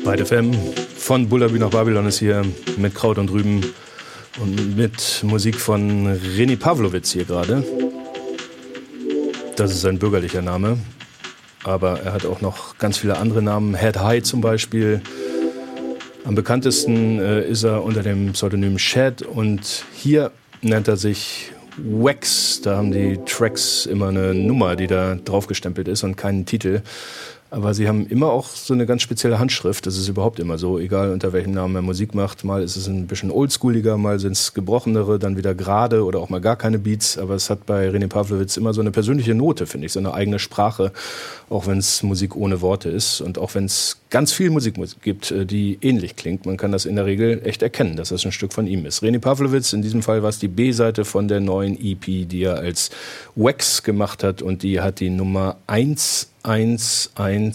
Ride FM von Bullabü nach Babylon ist hier mit Kraut und Rüben und mit Musik von René Pavlovic hier gerade. Das ist sein bürgerlicher Name, aber er hat auch noch ganz viele andere Namen. Head High zum Beispiel. Am bekanntesten ist er unter dem Pseudonym Shad und hier nennt er sich Wax. Da haben die Tracks immer eine Nummer, die da draufgestempelt ist und keinen Titel. Aber sie haben immer auch so eine ganz spezielle Handschrift. Das ist überhaupt immer so, egal unter welchem Namen er Musik macht. Mal ist es ein bisschen oldschooliger, mal sind es gebrochenere, dann wieder gerade oder auch mal gar keine Beats. Aber es hat bei René Pavlovic immer so eine persönliche Note, finde ich, so eine eigene Sprache, auch wenn es Musik ohne Worte ist. Und auch wenn es ganz viel Musik gibt, die ähnlich klingt. Man kann das in der Regel echt erkennen, dass das ein Stück von ihm ist. René Pavlovic, in diesem Fall war es die B-Seite von der neuen EP, die er als Wax gemacht hat. Und die hat die Nummer 111